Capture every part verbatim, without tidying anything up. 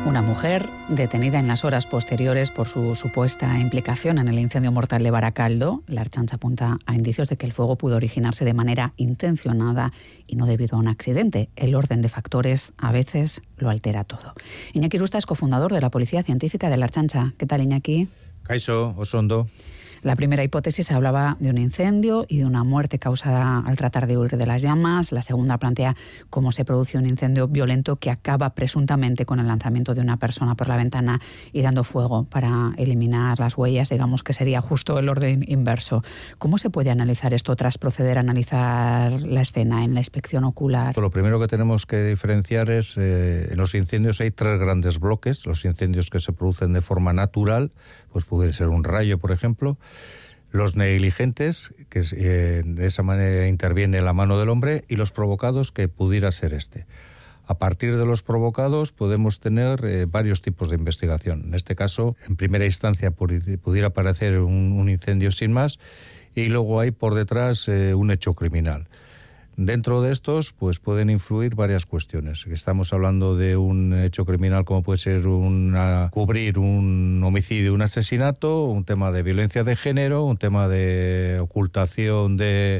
Una mujer detenida en las horas posteriores por su supuesta implicación en el incendio mortal de Baracaldo. La Ertzaintza apunta a indicios de que el fuego pudo originarse de manera intencionada y no debido a un accidente. El orden de factores a veces lo altera todo. Iñaki Rusta es cofundador de la Policía Científica de la Ertzaintza. ¿Qué tal, Iñaki? Kaixo, osondo. La primera hipótesis hablaba de un incendio y de una muerte causada al tratar de huir de las llamas. La segunda plantea cómo se produce un incendio violento que acaba presuntamente con el lanzamiento de una persona por la ventana y dando fuego para eliminar las huellas. Digamos que sería justo el orden inverso. ¿Cómo se puede analizar esto tras proceder a analizar la escena en la inspección ocular? Lo primero que tenemos que diferenciar es, eh, en los incendios hay tres grandes bloques. Los incendios que se producen de forma natural, pues puede ser un rayo, por ejemplo. Los negligentes, que eh, de esa manera interviene la mano del hombre, y los provocados, que pudiera ser este. A partir de los provocados podemos tener eh, varios tipos de investigación. En este caso, en primera instancia pudiera parecer un, un incendio sin más, y luego hay por detrás eh, un hecho criminal. Dentro de estos, pues pueden influir varias cuestiones. Estamos hablando de un hecho criminal como puede ser una, cubrir un homicidio, un asesinato, un tema de violencia de género, un tema de ocultación de,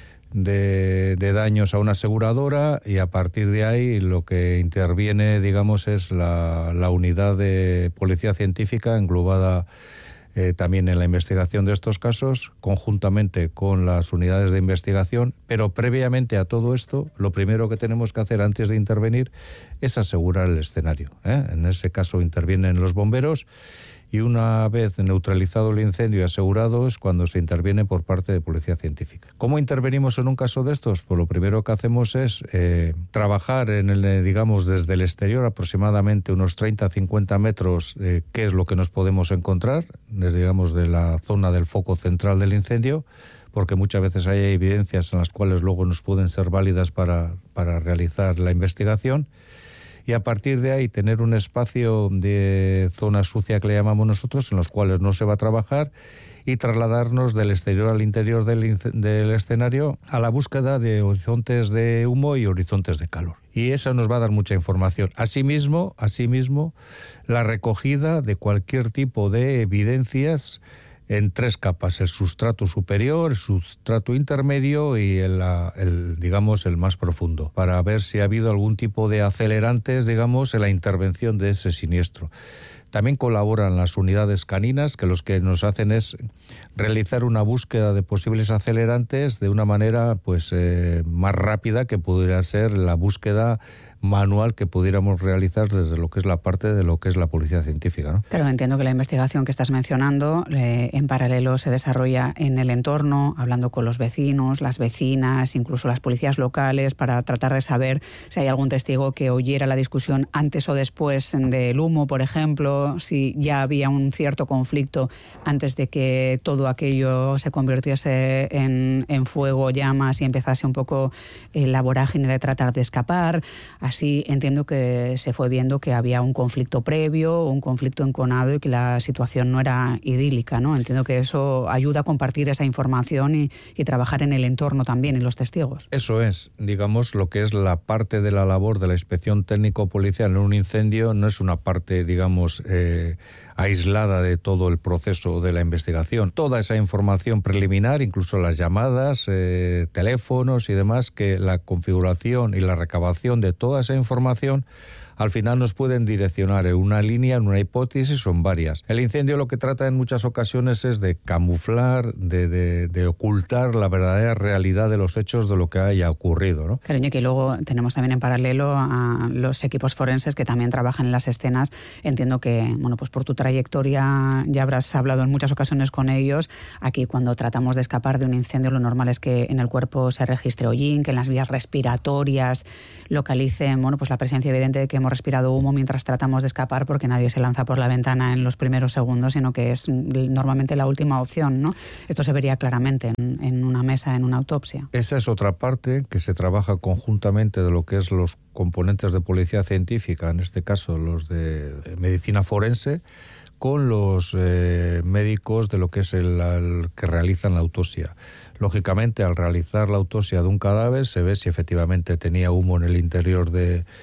de, de daños a una aseguradora, y a partir de ahí lo que interviene, digamos, es la, la unidad de policía científica englobada Eh, también en la investigación de estos casos, conjuntamente con las unidades de investigación, pero previamente a todo esto, lo primero que tenemos que hacer antes de intervenir es asegurar el escenario, ¿eh? En ese caso intervienen los bomberos, y una vez neutralizado el incendio y asegurado es cuando se interviene por parte de Policía Científica. ¿Cómo intervenimos en un caso de estos? Pues lo primero que hacemos es eh, trabajar en el, digamos, desde el exterior aproximadamente unos treinta a cincuenta metros, eh, qué es lo que nos podemos encontrar, desde, digamos, de la zona del foco central del incendio, porque muchas veces hay evidencias en las cuales luego nos pueden ser válidas para, para realizar la investigación. Y a partir de ahí tener un espacio de zona sucia que le llamamos nosotros, en los cuales no se va a trabajar, y trasladarnos del exterior al interior del, del escenario a la búsqueda de horizontes de humo y horizontes de calor. Y eso nos va a dar mucha información. Asimismo, asimismo, la recogida de cualquier tipo de evidencias en tres capas: el sustrato superior, el sustrato intermedio y el, el, digamos, el más profundo, para ver si ha habido algún tipo de acelerantes, digamos, en la intervención de ese siniestro. También colaboran las unidades caninas, que los que nos hacen es realizar una búsqueda de posibles acelerantes de una manera pues eh, más rápida que pudiera ser la búsqueda manual que pudiéramos realizar desde lo que es la parte de lo que es la policía científica, ¿no? Claro, entiendo que la investigación que estás mencionando eh, en paralelo se desarrolla en el entorno, hablando con los vecinos, las vecinas, incluso las policías locales, para tratar de saber si hay algún testigo que oyera la discusión antes o después del humo, por ejemplo, si ya había un cierto conflicto antes de que todo aquello se convirtiese en, en fuego, llamas, y empezase un poco eh, la vorágine de tratar de escapar. Así entiendo que se fue viendo que había un conflicto previo, un conflicto enconado, y que la situación no era idílica, ¿no? Entiendo que eso ayuda a compartir esa información y, y trabajar en el entorno también, en los testigos. Eso es, digamos, lo que es la parte de la labor de la inspección técnico-policial en un incendio. No es una parte, digamos, eh, aislada de todo el proceso de la investigación. Toda esa información preliminar, incluso las llamadas, eh, teléfonos y demás, que la configuración y la recabación de toda esa información al final nos pueden direccionar en una línea, en una hipótesis o en varias. El incendio lo que trata en muchas ocasiones es de camuflar, de, de, de ocultar la verdadera realidad de los hechos, de lo que haya ocurrido, ¿no? Cariño, que luego tenemos también en paralelo a los equipos forenses que también trabajan en las escenas. Entiendo que, bueno, pues por tu trayectoria ya habrás hablado en muchas ocasiones con ellos. Aquí, cuando tratamos de escapar de un incendio, lo normal es que en el cuerpo se registre hollín, que en las vías respiratorias localicen, bueno, pues la presencia evidente de que hemos respirado humo mientras tratamos de escapar, porque nadie se lanza por la ventana en los primeros segundos, sino que es normalmente la última opción, ¿no? Esto se vería claramente en, en una mesa, en una autopsia. Esa es otra parte que se trabaja conjuntamente de lo que es los componentes de policía científica, en este caso los de medicina forense, con los eh, médicos de lo que es el, el que realizan la autopsia. Lógicamente, al realizar la autopsia de un cadáver se ve si efectivamente tenía humo en el interior de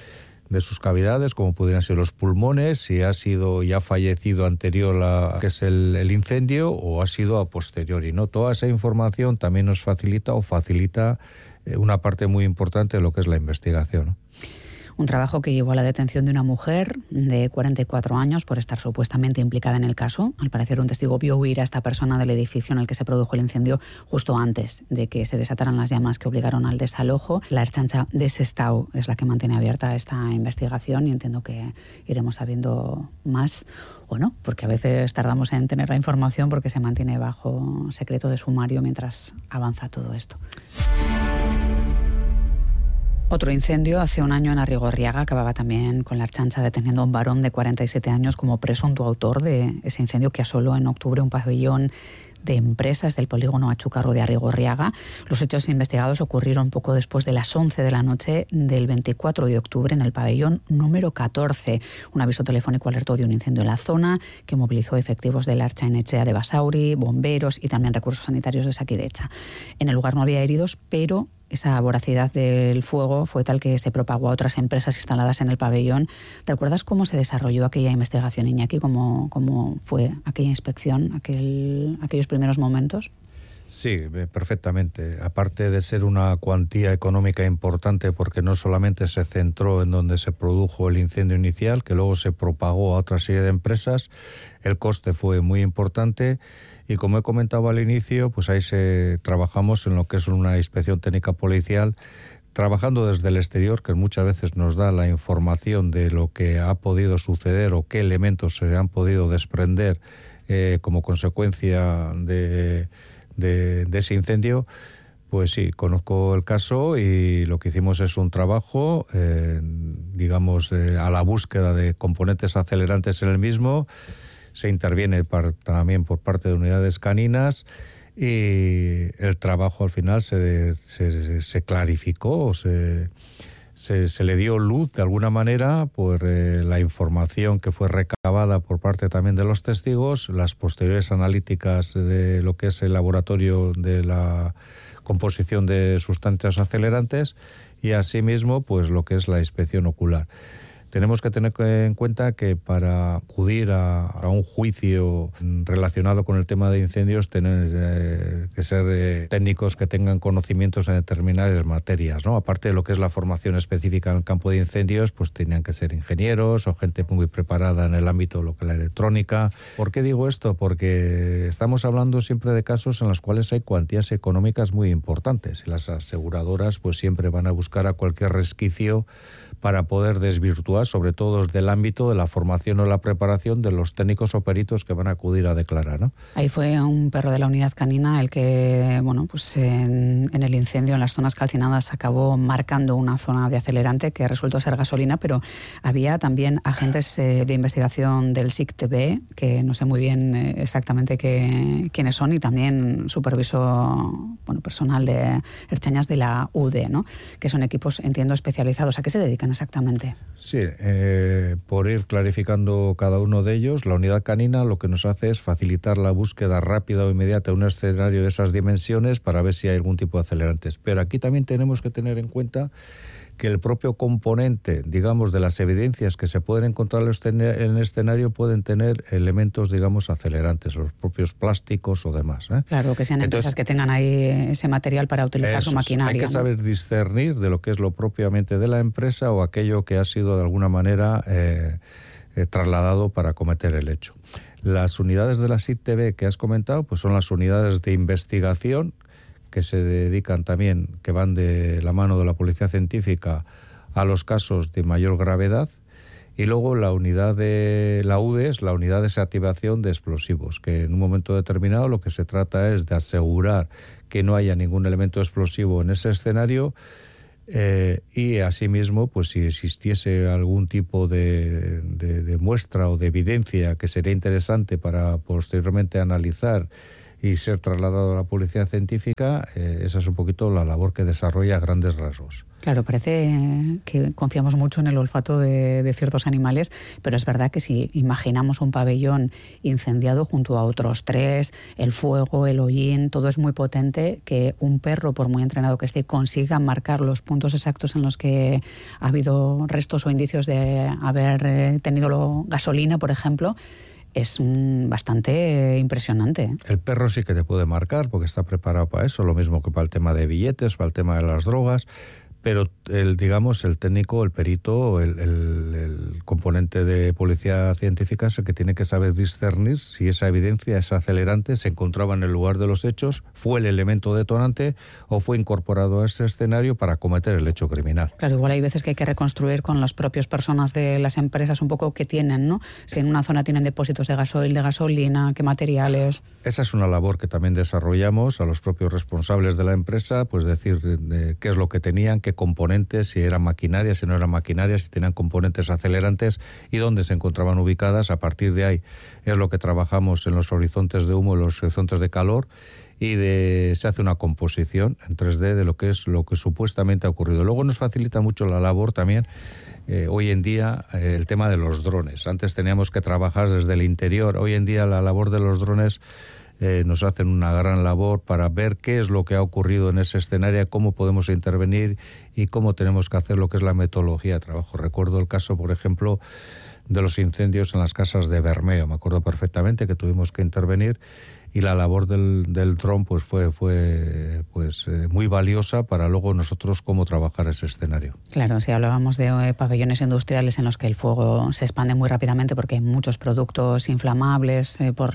de sus cavidades, como pudieran ser los pulmones, si ha sido y ha fallecido anterior a que es el, el incendio o ha sido a posteriori, ¿no? Toda esa información también nos facilita o facilita una parte muy importante de lo que es la investigación, ¿no? Un trabajo que llevó a la detención de una mujer de cuarenta y cuatro años por estar supuestamente implicada en el caso. Al parecer, un testigo vio huir a esta persona del edificio en el que se produjo el incendio justo antes de que se desataran las llamas que obligaron al desalojo. La Ertzaintza de Sestao es la que mantiene abierta esta investigación y entiendo que iremos sabiendo más o no, porque a veces tardamos en tener la información porque se mantiene bajo secreto de sumario mientras avanza todo esto. Otro incendio hace un año en Arrigorriaga acababa también con la Ertzaintza deteniendo a un varón de cuarenta y siete años como presunto autor de ese incendio que asoló en octubre un pabellón de empresas del polígono Achucarro de Arrigorriaga. Los hechos investigados ocurrieron poco después de las once de la noche del veinticuatro de octubre en el pabellón número catorce. Un aviso telefónico alertó de un incendio en la zona que movilizó efectivos de la Ertzainetxea de Basauri, bomberos y también recursos sanitarios de Sakidecha. En el lugar no había heridos, pero esa voracidad del fuego fue tal que se propagó a otras empresas instaladas en el pabellón. ¿Recuerdas cómo se desarrolló aquella investigación, Iñaki? ¿Cómo, cómo fue aquella inspección, aquel, aquellos primeros momentos? Sí, perfectamente. Aparte de ser una cuantía económica importante, porque no solamente se centró en donde se produjo el incendio inicial, que luego se propagó a otra serie de empresas, el coste fue muy importante. Y como he comentado al inicio, pues ahí se trabajamos en lo que es una inspección técnica policial, trabajando desde el exterior, que muchas veces nos da la información de lo que ha podido suceder o qué elementos se han podido desprender eh, como consecuencia de, de, de ese incendio. Pues sí, conozco el caso y lo que hicimos es un trabajo, eh, digamos, eh, a la búsqueda de componentes acelerantes en el mismo. Se interviene par, también por parte de unidades caninas y el trabajo al final se, se, se clarificó, se, se, se le dio luz de alguna manera por eh, la información que fue recabada por parte también de los testigos, las posteriores analíticas de lo que es el laboratorio de la composición de sustancias acelerantes y asimismo pues lo que es la inspección ocular. Tenemos que tener en cuenta que para acudir a, a un juicio relacionado con el tema de incendios tienen eh, que ser eh, técnicos que tengan conocimientos en determinadas materias, ¿no? Aparte de lo que es la formación específica en el campo de incendios, pues tenían que ser ingenieros o gente muy preparada en el ámbito de lo que es la electrónica. ¿Por qué digo esto? Porque estamos hablando siempre de casos en los cuales hay cuantías económicas muy importantes y las aseguradoras pues siempre van a buscar a cualquier resquicio para poder desvirtuar, sobre todo desde el ámbito de la formación o la preparación de los técnicos o peritos que van a acudir a declarar, ¿no? Ahí fue un perro de la unidad canina el que, bueno, pues en, en el incendio, en las zonas calcinadas, acabó marcando una zona de acelerante que resultó ser gasolina, pero había también agentes eh, de investigación del S I C T B, que no sé muy bien eh, exactamente qué, quiénes son, y también supervisó, bueno, personal de Ertzañas de la U D E, ¿no? Que son equipos, entiendo, especializados. ¿A qué se dedican exactamente? Sí, eh, por ir clarificando cada uno de ellos, la unidad canina lo que nos hace es facilitar la búsqueda rápida o inmediata de un escenario de esas dimensiones para ver si hay algún tipo de acelerantes. Pero aquí también tenemos que tener en cuenta que el propio componente, digamos, de las evidencias que se pueden encontrar en el escenario pueden tener elementos, digamos, acelerantes, los propios plásticos o demás, ¿eh? Claro, que sean empresas Entonces, que tengan ahí ese material para utilizar su maquinaria. Hay que saber ¿no? discernir de lo que es lo propiamente de la empresa o aquello que ha sido de alguna manera eh, eh, trasladado para cometer el hecho. Las unidades de la S I C T B que has comentado, pues son las unidades de investigación que se dedican también, que van de la mano de la policía científica a los casos de mayor gravedad, y luego la unidad de la U D E es la unidad de desactivación de explosivos, que en un momento determinado lo que se trata es de asegurar que no haya ningún elemento explosivo en ese escenario eh, y asimismo, pues si existiese algún tipo de, de, de muestra o de evidencia que sería interesante para posteriormente analizar y ser trasladado a la policía científica, eh, esa es un poquito la labor que desarrolla a grandes rasgos. Claro, parece que confiamos mucho en el olfato de, de ciertos animales, pero es verdad que si imaginamos un pabellón incendiado junto a otros tres, el fuego, el hollín, todo es muy potente, que un perro, por muy entrenado que esté, consiga marcar los puntos exactos en los que ha habido restos o indicios de haber tenido gasolina, por ejemplo, es un, bastante impresionante. El perro sí que te puede marcar porque está preparado para eso, lo mismo que para el tema de billetes, para el tema de las drogas. Pero el, digamos, el técnico, el perito, el, el, el componente de policía científica es el que tiene que saber discernir si esa evidencia, ese acelerante, se encontraba en el lugar de los hechos, fue el elemento detonante o fue incorporado a ese escenario para cometer el hecho criminal. Claro, igual hay veces que hay que reconstruir con las propias personas de las empresas un poco qué tienen, ¿no? Si en una zona tienen depósitos de gasoil, de gasolina, qué materiales. Esa es una labor que también desarrollamos a los propios responsables de la empresa, pues decir de qué es lo que tenían, qué componentes, si eran maquinarias, si no eran maquinarias, si tenían componentes acelerantes y dónde se encontraban ubicadas. A partir de ahí es lo que trabajamos en los horizontes de humo, en los horizontes de calor, y de, se hace una composición en tres D de lo que es lo que supuestamente ha ocurrido. Luego nos facilita mucho la labor también eh, hoy en día eh, el tema de los drones. Antes teníamos que trabajar desde el interior, hoy en día la labor de los drones Eh, nos hacen una gran labor para ver qué es lo que ha ocurrido en ese escenario, cómo podemos intervenir y cómo tenemos que hacer lo que es la metodología de trabajo. Recuerdo el caso, por ejemplo, de los incendios en las casas de Bermeo. Me acuerdo perfectamente que tuvimos que intervenir y la labor del, del dron pues fue, fue pues, eh, muy valiosa para luego nosotros cómo trabajar ese escenario. Claro, si hablábamos de eh, pabellones industriales en los que el fuego se expande muy rápidamente porque hay muchos productos inflamables eh, por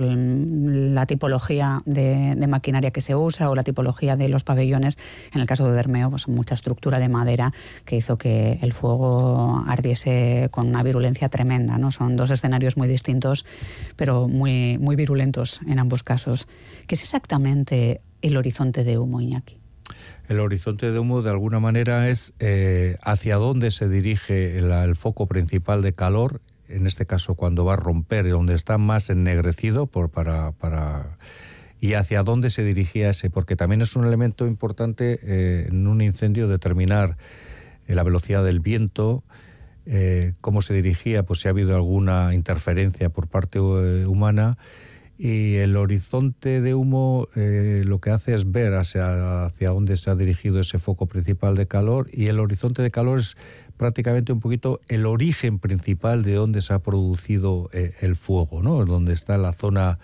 la tipología de, de maquinaria que se usa o la tipología de los pabellones. En el caso de Bermeo, pues mucha estructura de madera que hizo que el fuego ardiese con una virulencia tremenda, ¿no? Son dos escenarios muy distintos, pero muy, muy virulentos en ambos casos. ¿Qué es exactamente el horizonte de humo, Iñaki? El horizonte de humo, de alguna manera, es eh, hacia dónde se dirige el, el foco principal de calor, en este caso cuando va a romper, donde está más ennegrecido por, para, para, y hacia dónde se dirigía ese, porque también es un elemento importante eh, en un incendio determinar eh, la velocidad del viento, eh, cómo se dirigía, pues si ha habido alguna interferencia por parte eh, humana. Y el horizonte de humo eh, lo que hace es ver hacia, hacia dónde se ha dirigido ese foco principal de calor, y el horizonte de calor es prácticamente un poquito el origen principal de dónde se ha producido eh, el fuego, ¿no? Donde está la zona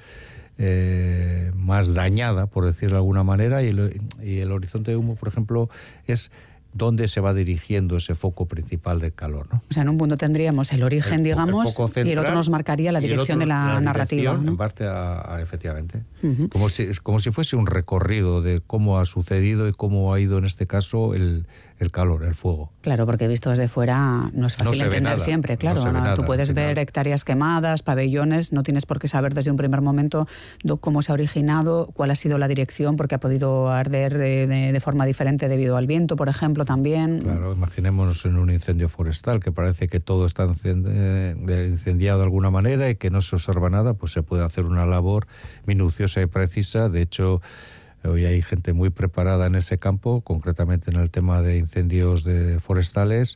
eh, más dañada, por decirlo de alguna manera, y el, y el horizonte de humo, por ejemplo, es dónde se va dirigiendo ese foco principal del calor, ¿no? O sea, en un punto tendríamos el origen, el, digamos, el central, y el otro nos marcaría la dirección otro, de la, la narrativa, ¿no? En parte, a, a, efectivamente. Uh-huh. Como si, como si fuese un recorrido de cómo ha sucedido y cómo ha ido, en este caso, el, el calor, el fuego. Claro, porque visto desde fuera no es fácil no entender siempre, claro. No se ve nada, tú puedes ver nada. Hectáreas quemadas, pabellones, no tienes por qué saber desde un primer momento cómo se ha originado, cuál ha sido la dirección, porque ha podido arder de, de, de forma diferente debido al viento, por ejemplo, también. Claro, imaginémonos en un incendio forestal que parece que todo está incendiado de alguna manera y que no se observa nada, pues se puede hacer una labor minuciosa y precisa. De hecho, hoy hay gente muy preparada en ese campo, concretamente en el tema de incendios de forestales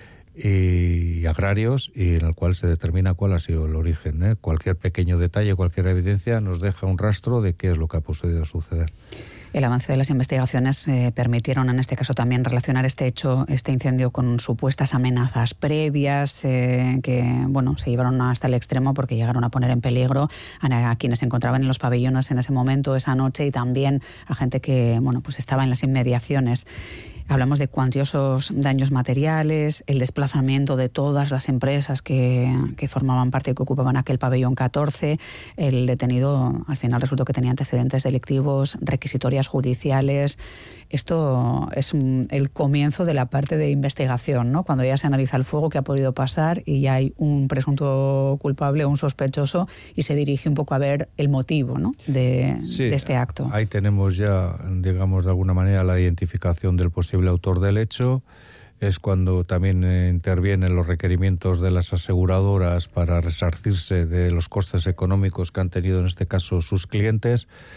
y agrarios, y en el cual se determina cuál ha sido el origen, ¿eh? Cualquier pequeño detalle, cualquier evidencia nos deja un rastro de qué es lo que ha podido suceder. El avance de las investigaciones eh, permitieron en este caso también relacionar este hecho, este incendio, con supuestas amenazas previas eh, que bueno se llevaron hasta el extremo porque llegaron a poner en peligro a, a quienes se encontraban en los pabellones en ese momento, esa noche, y también a gente que bueno pues estaba en las inmediaciones. Hablamos de cuantiosos daños materiales, el desplazamiento de todas las empresas que, que formaban parte y que ocupaban aquel pabellón catorce. El detenido al final resultó que tenía antecedentes delictivos, requisitorias judiciales. Esto es un, el comienzo de la parte de investigación, ¿no? Cuando ya se analiza el fuego que ha podido pasar y ya hay un presunto culpable o un sospechoso y se dirige un poco a ver el motivo, ¿no? de, sí, de este acto. Ahí tenemos ya, digamos, de alguna manera la identificación del posible autor del hecho. Es cuando también eh, intervienen los requerimientos de las aseguradoras para resarcirse de los costes económicos que han tenido en este caso sus clientes.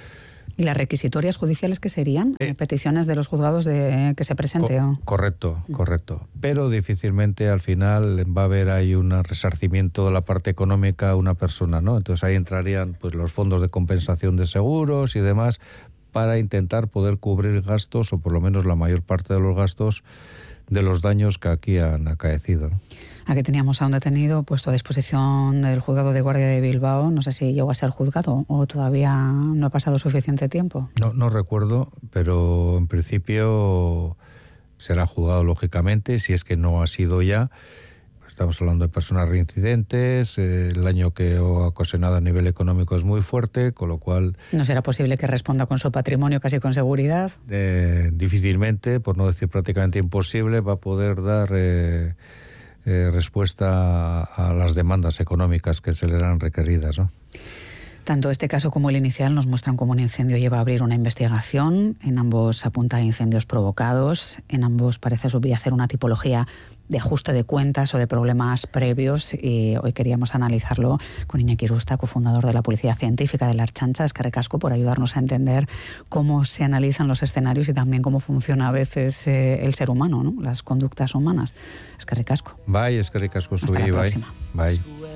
¿Y las requisitorias judiciales qué serían? Eh, ¿Peticiones de los juzgados de que se presente? Co- o? correcto, correcto. Pero difícilmente al final va a haber ahí un resarcimiento de la parte económica a una persona, ¿no? Entonces ahí entrarían pues los fondos de compensación de seguros y demás para intentar poder cubrir gastos, o por lo menos la mayor parte de los gastos de los daños que aquí han acaecido, ¿no? Aquí teníamos a un detenido puesto a disposición del juzgado de guardia de Bilbao. No sé si llegó a ser juzgado o todavía no ha pasado suficiente tiempo. No, no recuerdo, pero en principio será juzgado lógicamente, si es que no ha sido ya. Estamos hablando de personas reincidentes, eh, el daño que ha ocasionado a nivel económico es muy fuerte, con lo cual... ¿No será posible que responda con su patrimonio casi con seguridad? Eh, difícilmente, por no decir prácticamente imposible, va a poder dar eh, eh, respuesta a, a las demandas económicas que se le eran requeridas, ¿no? Tanto este caso como el inicial nos muestran cómo un incendio lleva a abrir una investigación. En ambos apunta a incendios provocados. En ambos parece subyacer una tipología de ajuste de cuentas o de problemas previos, y hoy queríamos analizarlo con Iñaki Irusta, cofundador de la Policía Científica de la Ertzaintza. Eskerrik asko por ayudarnos a entender cómo se analizan los escenarios y también cómo funciona a veces eh, el ser humano, ¿no? Las conductas humanas. Eskerrik asko. Bai, eskerrik asko Hasta zuei, la bai. próxima. Bai.